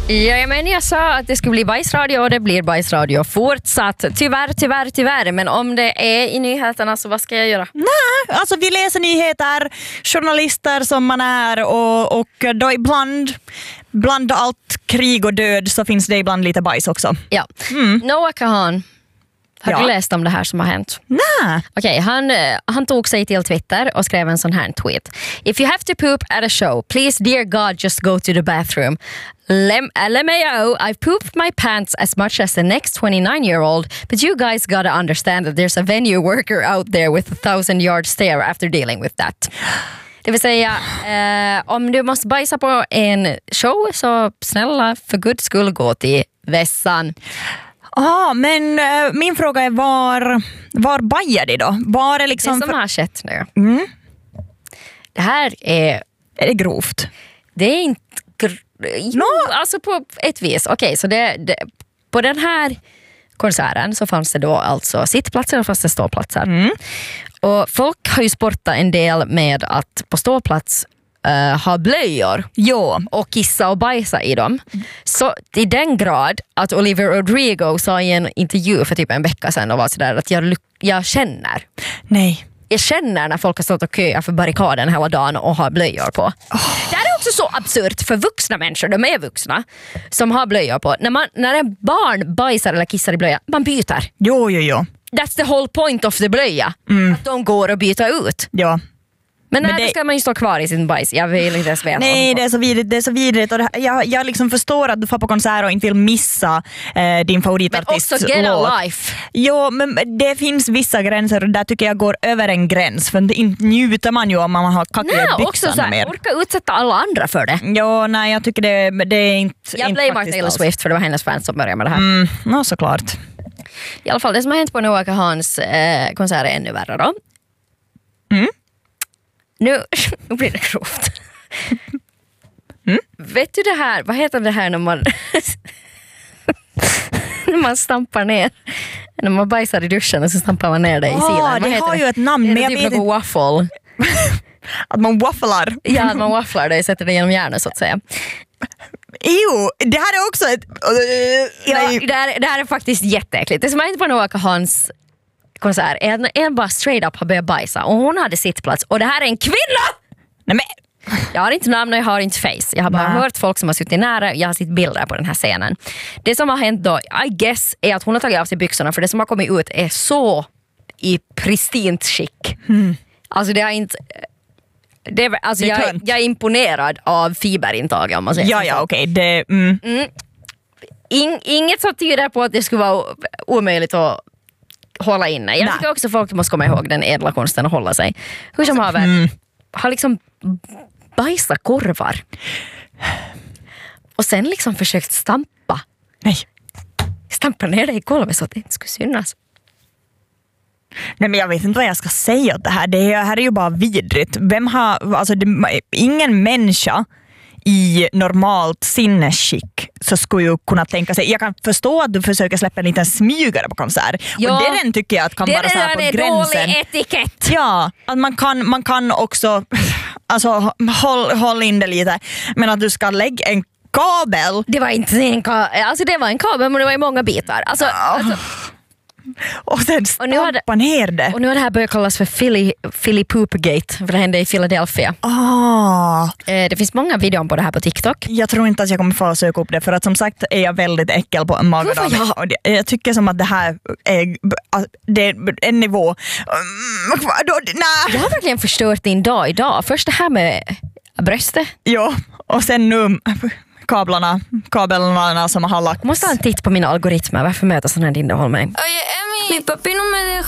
Ja, men jag sa att det skulle bli bajsradio och det blir bajsradio fortsatt. Tyvärr. Men om det är i nyheterna så vad ska jag göra? Nej, alltså vi läser nyheter, journalister som man är och då ibland bland allt krig och död så finns det ibland lite bajs också. Ja. Noah Kahan. Har du läst om det här som har hänt? Nej. Okej, han tog sig till Twitter och skrev en sån här tweet. If you have to poop at a show, please dear God just go to the bathroom. LMAO, I've pooped my pants as much as the next 29-year-old, but you guys gotta understand that there's a venue worker out there with a 1,000-yard stare after dealing with that. Det vill säga, om du måste bajsa på en show så snälla för guds skull gå till vässan. Men min fråga är var bajar de då? Var är liksom det som har skett nu. Det här är det grovt? Det är inte alltså på ett vis. Okej, så på den här konserten så fanns det då alltså sittplatser och fanns det ståplatser. Och folk har ju sportat en del med att på ståplats ha blöjor och kissa och bajsa i dem. Så till den grad att Olivia Rodrigo sa i en intervju för typ en vecka sedan och var sådär att jag känner. Nej. Jag känner när folk har stått och köat för barrikaden hela dagen och har blöjor på. Det här är också så absurt för vuxna människor, de är vuxna som har blöjor på. När en barn bajsar eller kissar i blöja, man byter. Jo. That's the whole point of the blöja. Att de går och byter ut. Ja. Men då ska man ju stå kvar i sin bajs. Jag vill inte ens veta. Nej, det är så vidrigt. Och jag liksom förstår att du får på konsert och inte vill missa din favoritartists låt. Men också get a life. Jo, men det finns vissa gränser och där tycker jag går över en gräns. För inte njuter man ju om man har kackat byxorna mer. Orka utsätta alla andra för det. Jo, nej, jag tycker det är inte. Jag blamear Taylor Swift för det var hennes fans som började med det här. Såklart. I alla fall, det som har hänt på Noah Kahans konsert är ännu värre då. Nu blir det grovt. Vet du det här? Vad heter det här när man när man stampar ner? När man bajsar i duschen och så stampar man ner det i sidan. Det har ju ett namn. Det är typ något waffle. Att man wafflar. Ja, att man wafflar det och sätter det genom hjärnan så att säga. Jo, det här är också ett... det här är faktiskt jätteäckligt. Det som har hänt på Noah Kahans konsert en bara straight up har börjat bajsa och hon hade sittplats och det här är en kvinna! Nej, men. Jag har inte namn och jag har inte face. Jag har bara hört folk som har suttit nära. Jag har sett bilder på den här scenen. Det som har hänt då, I guess, är att hon har tagit av sig byxorna för det som har kommit ut är så i pristint skick. Alltså det har inte... jag är imponerad av fiberintag om man säger. Ja, okej. Inget som tyder på att det skulle vara omöjligt att hålla inne. Jag tycker också folk måste komma ihåg den ädla konsten att hålla sig. Hur som har liksom bajsat korvar. Och sen liksom försökt stampa. Nej. Stampa ner det i golvet så att det inte skulle synas. Nej, men jag vet inte vad jag ska säga åt det här. Det här är ju bara vidrigt. Ingen människa i normalt sinnesskick så skulle ju kunna tänka sig. Jag kan förstå att du försöker släppa en liten smygare på konsert. Ja, och det tycker jag att kan vara så här på gränsen. Dålig etikett. Ja, att man kan också alltså håll in det lite. Men att du ska lägga en kabel. Det var inte en kabel. Alltså det var en kabel men det var i många bitar. Alltså och sen stampa ner det. Och nu har det här börjat kallas för Philly Poopgate för det hände i Philadelphia. Det finns många videor på det här på TikTok. Jag tror inte att jag kommer få söka upp det för att som sagt är jag väldigt äckel på en magadam. Jag tycker som att det här är en nivå. Jag har verkligen förstört din dag idag. Först det här med bröstet. Ja, och sen nu kablarna som har lagt. Jag måste ha en titt på mina algoritmer. Varför möter sån här innehåll med? Mi papi no me deja